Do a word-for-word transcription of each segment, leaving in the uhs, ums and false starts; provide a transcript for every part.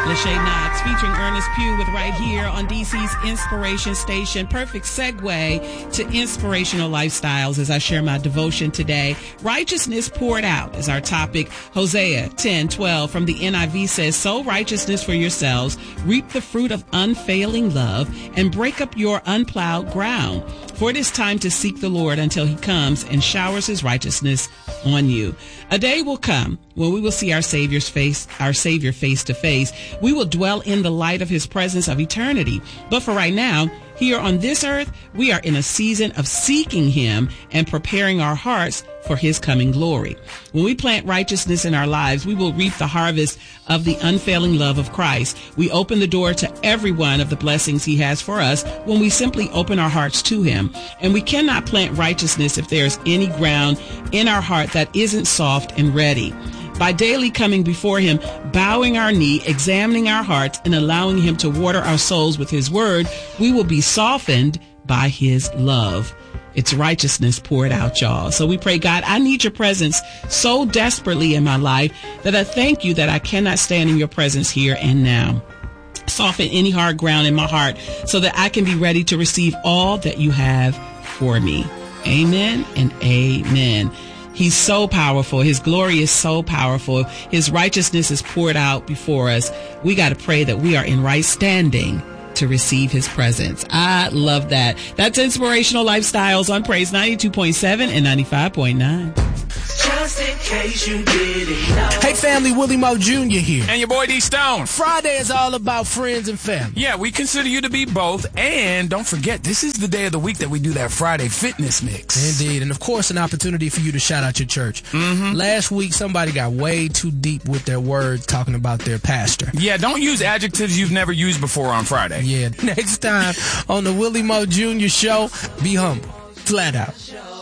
Lachey Knox featuring Ernest Pugh with Right Here on D C's Inspiration Station. Perfect segue to inspirational lifestyles as I share my devotion today. Righteousness poured out is our topic. Hosea ten twelve from the N I V says, sow righteousness for yourselves, reap the fruit of unfailing love, and break up your unplowed ground. For it is time to seek the Lord until he comes and showers his righteousness on you. A day will come when we will see our Savior's face, our Savior face to face. We will dwell in the light of his presence of eternity. But for right now, here on this earth, we are in a season of seeking him and preparing our hearts for his coming glory. When we plant righteousness in our lives, we will reap the harvest of the unfailing love of Christ. We open the door to every one of the blessings he has for us when we simply open our hearts to him. And we cannot plant righteousness if there's any ground in our heart that isn't soft and ready. By daily coming before him, bowing our knee, examining our hearts, and allowing him to water our souls with his word, we will be softened by his love. It's righteousness poured out, y'all. So we pray, God, I need your presence so desperately in my life that I thank you that I cannot stand in your presence here and now. Soften any hard ground in my heart so that I can be ready to receive all that you have for me. Amen and amen. He's so powerful. His glory is so powerful. His righteousness is poured out before us. We got to pray that we are in right standing to receive his presence. I love that. That's Inspirational Lifestyles on Praise ninety-two point seven and ninety-five point nine. Just in case you didn't know. Hey family, Willie Moe Junior here. And your boy D Stone. Friday is all about friends and family. Yeah, we consider you to be both. And don't forget, this is the day of the week that we do that Friday fitness mix. Indeed. And of course, an opportunity for you to shout out your church. Mm-hmm. Last week, somebody got way too deep with their words talking about their pastor. Yeah, don't use adjectives you've never used before on Friday. Yeah. Next time on the Willie Moe Junior Show, be humble. Flat out.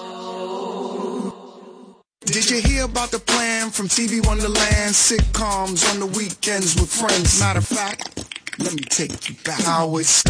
Did you hear about the plan from T V Wonderland? Sitcoms on the weekends with friends. Matter of fact, let me take you back. How it started.